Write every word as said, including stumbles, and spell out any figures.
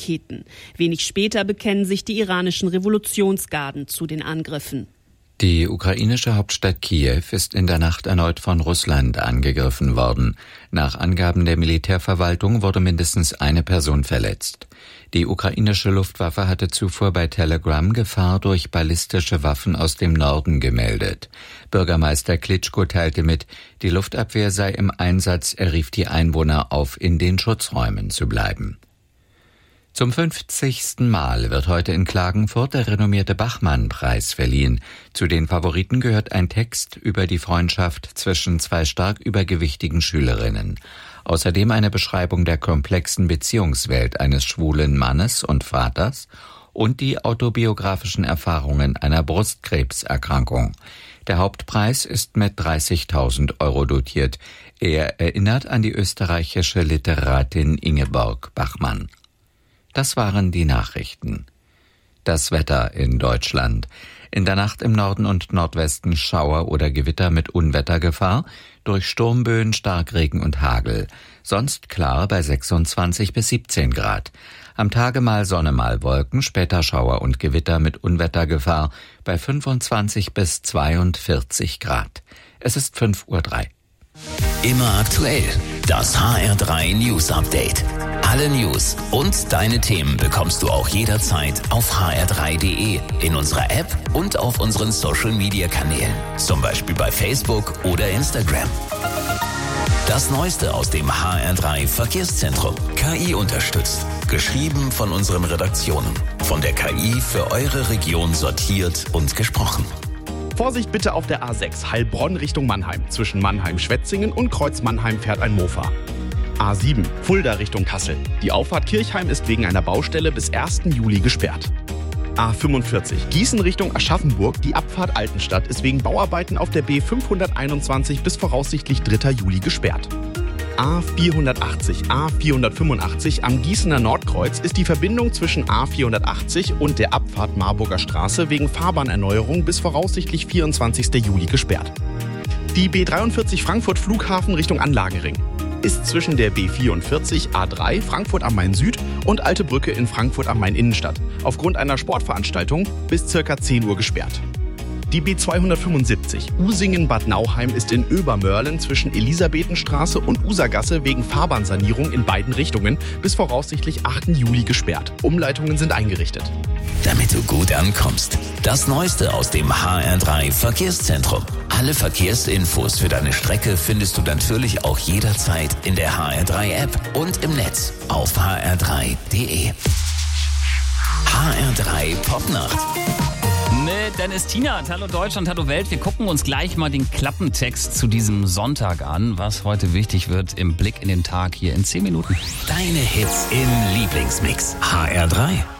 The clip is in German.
Raketen. Wenig später bekennen sich die iranischen Revolutionsgarden zu den Angriffen. Die ukrainische Hauptstadt Kiew ist in der Nacht erneut von Russland angegriffen worden. Nach Angaben der Militärverwaltung wurde mindestens eine Person verletzt. Die ukrainische Luftwaffe hatte zuvor bei Telegram Gefahr durch ballistische Waffen aus dem Norden gemeldet. Bürgermeister Klitschko teilte mit, die Luftabwehr sei im Einsatz, er rief die Einwohner auf, in den Schutzräumen zu bleiben. Zum fünfzigsten Mal wird heute in Klagenfurt der renommierte Bachmann-Preis verliehen. Zu den Favoriten gehört ein Text über die Freundschaft zwischen zwei stark übergewichtigen Schülerinnen. Außerdem eine Beschreibung der komplexen Beziehungswelt eines schwulen Mannes und Vaters und die autobiografischen Erfahrungen einer Brustkrebserkrankung. Der Hauptpreis ist mit dreißigtausend Euro dotiert. Er erinnert an die österreichische Literatin Ingeborg Bachmann. Das waren die Nachrichten. Das Wetter in Deutschland. In der Nacht im Norden und Nordwesten Schauer oder Gewitter mit Unwettergefahr, durch Sturmböen, Starkregen und Hagel. Sonst klar bei sechsundzwanzig bis siebzehn Grad. Am Tage mal Sonne, mal Wolken, später Schauer und Gewitter mit Unwettergefahr bei fünfundzwanzig bis zweiundvierzig Grad. Es ist fünf Uhr drei. Immer aktuell. Das H R drei News Update. Alle News und deine Themen bekommst du auch jederzeit auf h r drei punkt d e, in unserer App und auf unseren Social Media Kanälen. Zum Beispiel bei Facebook oder Instagram. Das Neueste aus dem H R drei Verkehrszentrum. K I unterstützt. Geschrieben von unseren Redaktionen. Von der K I für eure Region sortiert und gesprochen. Vorsicht bitte auf der A sechs, Heilbronn Richtung Mannheim. Zwischen Mannheim-Schwetzingen und Kreuz-Mannheim fährt ein Mofa. A sieben, Fulda Richtung Kassel. Die Auffahrt Kirchheim ist wegen einer Baustelle bis ersten Juli gesperrt. A fünfundvierzig, Gießen Richtung Aschaffenburg. Die Abfahrt Altenstadt ist wegen Bauarbeiten auf der B fünfhunderteinundzwanzig bis voraussichtlich dritten Juli gesperrt. A vierhundertachtzig, A vierhundertfünfundachtzig am Gießener Nordkreuz ist die Verbindung zwischen A vierhundertachtzig und der Abfahrt Marburger Straße wegen Fahrbahnerneuerung bis voraussichtlich vierundzwanzigsten Juli gesperrt. Die B dreiundvierzig Frankfurt Flughafen Richtung Anlagenring ist zwischen der B vierundvierzig A drei Frankfurt am Main Süd und Alte Brücke in Frankfurt am Main Innenstadt aufgrund einer Sportveranstaltung bis ca. zehn Uhr gesperrt. Die B zweihundertfünfundsiebzig Usingen-Bad Nauheim ist in Obermörlen zwischen Elisabethenstraße und Usergasse wegen Fahrbahnsanierung in beiden Richtungen bis voraussichtlich achten Juli gesperrt. Umleitungen sind eingerichtet. Damit du gut ankommst. Das Neueste aus dem H R drei Verkehrszentrum. Alle Verkehrsinfos für deine Strecke findest du natürlich auch jederzeit in der H R drei App und im Netz auf h r drei punkt d e. H R drei Popnacht. Mit Dennis Tienert. Hallo Deutschland, hallo Welt. Wir gucken uns gleich mal den Klappentext zu diesem Sonntag an, was heute wichtig wird im Blick in den Tag hier in zehn Minuten. Deine Hits im Lieblingsmix. H R drei.